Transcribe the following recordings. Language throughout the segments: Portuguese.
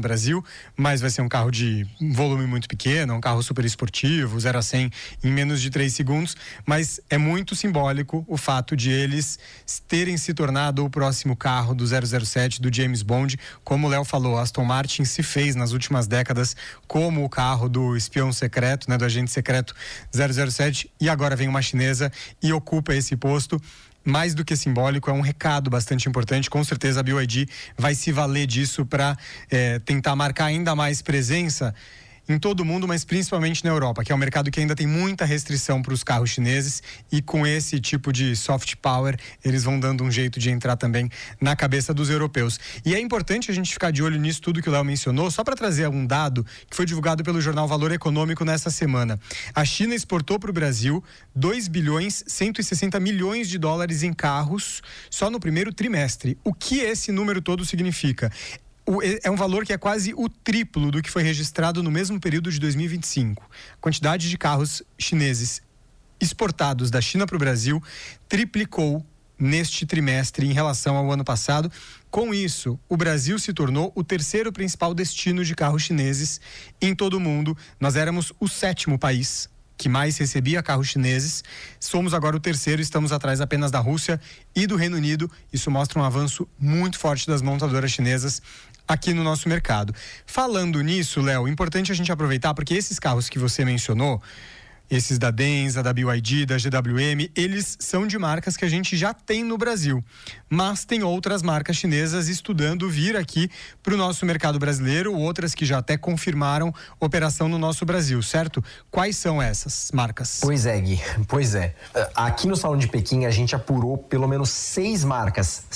Brasil, mas vai ser um carro de volume muito pequeno, um carro super esportivo, 0 a 100 em menos de 3 segundos, mas é muito simbólico o fato de eles terem se tornado o próximo carro do 007, do James Bond. Como o Léo falou, a Aston Martin se fez nas últimas décadas como o carro do espião secreto, né, do agente secreto 007, e agora vem uma chinesa e ocupa esse posto. Mais do que simbólico, é um recado bastante importante. Com certeza a BYD vai se valer disso para tentar marcar ainda mais presença em todo o mundo, mas principalmente na Europa, que é um mercado que ainda tem muita restrição para os carros chineses, e com esse tipo de soft power, eles vão dando um jeito de entrar também na cabeça dos europeus. E é importante a gente ficar de olho nisso tudo que o Léo mencionou, só para trazer um dado que foi divulgado pelo jornal Valor Econômico nessa semana. A China exportou para o Brasil 2 bilhões 160 milhões de dólares em carros só no primeiro trimestre. O que esse número todo significa? É um valor que é quase o triplo do que foi registrado no mesmo período de 2025. A quantidade de carros chineses exportados da China para o Brasil triplicou neste trimestre em relação ao ano passado. Com isso, o Brasil se tornou o terceiro principal destino de carros chineses em todo o mundo. Nós éramos o 7º país que mais recebia carros chineses. Somos agora o terceiro, estamos atrás apenas da Rússia e do Reino Unido. Isso mostra um avanço muito forte das montadoras chinesas aqui no nosso mercado. Falando nisso, Léo, importante a gente aproveitar, porque esses carros que você mencionou, esses da Denza, da BYD, da GWM, eles são de marcas que a gente já tem no Brasil, mas tem outras marcas chinesas estudando vir aqui para o nosso mercado brasileiro, outras que já até confirmaram operação no nosso Brasil, certo? Quais são essas marcas? Pois é, Gui, pois é. Aqui no Salão de Pequim a gente apurou pelo menos 6 marcas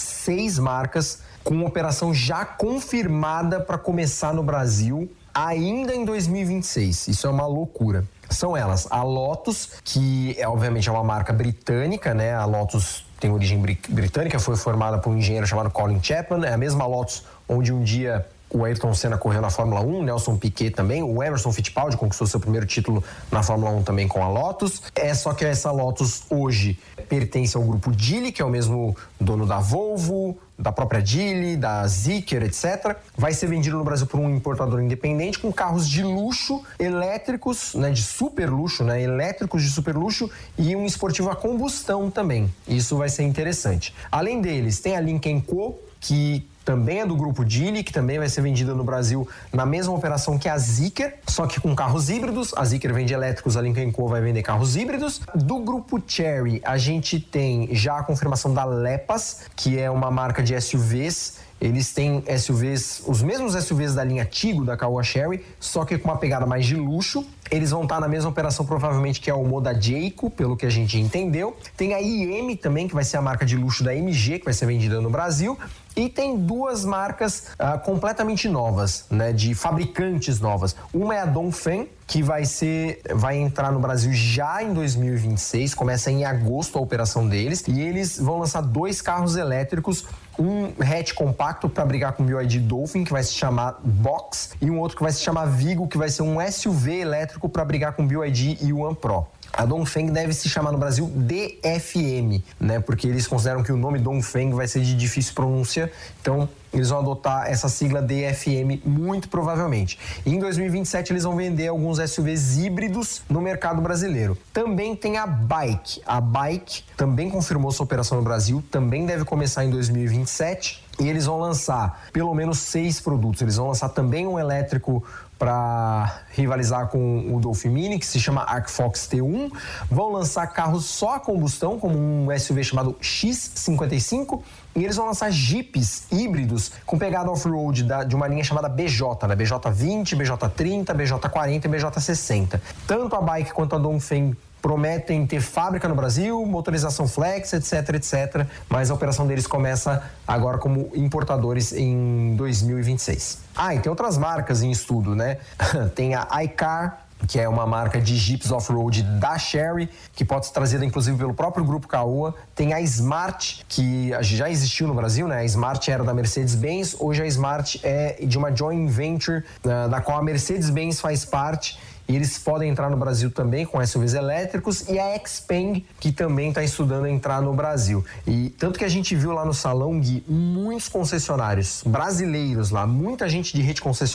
com operação já confirmada para começar no Brasil ainda em 2026. Isso é uma loucura. São elas, a Lotus, que obviamente é uma marca britânica, né? A Lotus tem origem britânica, foi formada por um engenheiro chamado Colin Chapman, é a mesma Lotus onde um dia o Ayrton Senna correu na Fórmula 1, Nelson Piquet também, o Emerson Fittipaldi conquistou seu primeiro título na Fórmula 1 também com a Lotus. Só que essa Lotus hoje pertence ao grupo Geely, que é o mesmo dono da Volvo, da própria Geely, da Zeekr, etc. Vai ser vendido no Brasil por um importador independente com carros de luxo, elétricos, né, de super luxo, né, elétricos de super luxo, e um esportivo a combustão também. Isso vai ser interessante. Além deles, tem a Lynk & Co, que também é do grupo Geely, que também vai ser vendida no Brasil na mesma operação que a Zeekr, só que com carros híbridos. A Zeekr vende elétricos, a Lynk & Co vai vender carros híbridos. Do grupo Chery, a gente tem já a confirmação da Lepas, que é uma marca de SUVs. Eles têm SUVs, os mesmos SUVs da linha Tigo, da Caoa Chery, só que com uma pegada mais de luxo. Eles vão estar na mesma operação, provavelmente, que é o Moda Jayco, pelo que a gente entendeu. Tem a IM também, que vai ser a marca de luxo da MG, que vai ser vendida no Brasil. E tem 2 marcas completamente novas, né, de fabricantes novas. Uma é a Dongfeng, que vai entrar no Brasil já em 2026, começa em agosto a operação deles, e eles vão lançar 2 carros elétricos, um hatch compacto para brigar com o BYD Dolphin, que vai se chamar Box, e um outro que vai se chamar Vigo, que vai ser um SUV elétrico para brigar com o BYD e o One Pro. A Dongfeng deve se chamar no Brasil DFM, né? Porque eles consideram que o nome Dongfeng vai ser de difícil pronúncia, então eles vão adotar essa sigla DFM muito provavelmente. E em 2027 eles vão vender alguns SUVs híbridos no mercado brasileiro. Também tem a Bike. A Bike também confirmou sua operação no Brasil, também deve começar em 2027. E eles vão lançar pelo menos 6 produtos. Eles vão lançar também um elétrico para rivalizar com o Dolphin Mini, que se chama Arcfox T1. Vão lançar carros só a combustão, como um SUV chamado X55. E eles vão lançar Jeeps híbridos com pegada off-road de uma linha chamada BJ, né? BJ20, BJ30, BJ40 e BJ60. Tanto a Bike quanto a Dongfeng prometem ter fábrica no Brasil, motorização flex, etc, mas a operação deles começa agora como importadores em 2026. E tem outras marcas em estudo, né? Tem a iCar, que é uma marca de Jeeps off-road da Chery, que pode ser trazida inclusive pelo próprio grupo Caoa. Tem a Smart, que já existiu no Brasil, né? A Smart era da Mercedes-Benz, hoje a Smart é de uma joint venture da qual a Mercedes-Benz faz parte. E eles podem entrar no Brasil também com SUVs elétricos, e a Xpeng, que também está estudando entrar no Brasil. E tanto que a gente viu lá no salão, Gui, muitos concessionários brasileiros lá, muita gente de rede concessionária